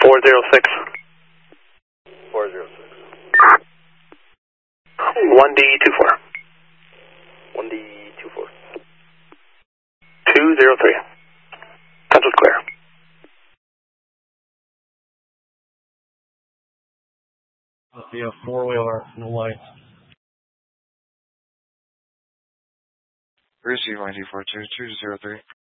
406. 406. 1D24. 1D24. 203. Central's clear. Must be a four-wheeler, no lights. Receive 1D42, 203.